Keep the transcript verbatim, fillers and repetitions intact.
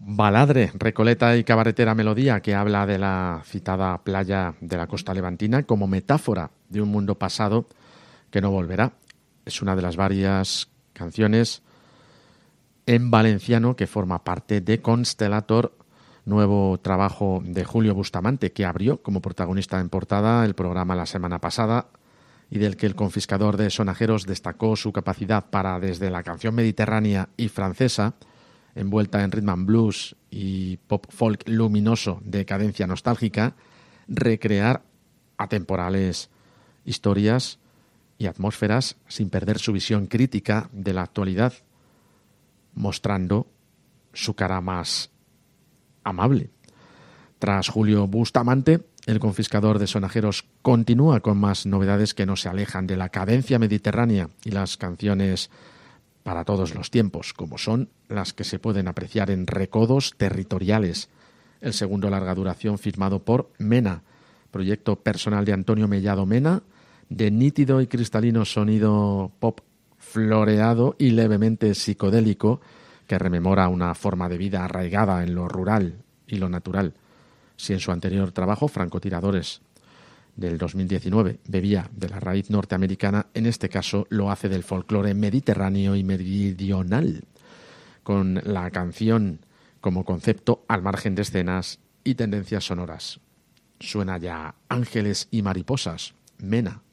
Baladre, Recoleta y cabaretera melodía que habla de la citada playa de la costa levantina como metáfora de un mundo pasado que no volverá. Es una de las varias canciones en valenciano que forma parte de Constellator, nuevo trabajo de Julio Bustamante, que abrió como protagonista en portada el programa la semana pasada y del que el confiscador de sonajeros destacó su capacidad para, desde la canción mediterránea y francesa, envuelta en rhythm and blues y pop folk luminoso de cadencia nostálgica, recrear atemporales historias y atmósferas sin perder su visión crítica de la actualidad, mostrando su cara más amable. Tras Julio Bustamante, el confiscador de sonajeros continúa con más novedades que no se alejan de la cadencia mediterránea y las canciones para todos los tiempos, como son las que se pueden apreciar en Recodos Territoriales, el segundo larga duración firmado por Mena, proyecto personal de Antonio Mellado Mena, de nítido y cristalino sonido pop floreado y levemente psicodélico que rememora una forma de vida arraigada en lo rural y lo natural. Si en su anterior trabajo, Francotiradores, del dos mil diecinueve, bebía de la raíz norteamericana, en este caso lo hace del folclore mediterráneo y meridional, con la canción como concepto al margen de escenas y tendencias sonoras. Suena ya Ángeles y Mariposas, Mena.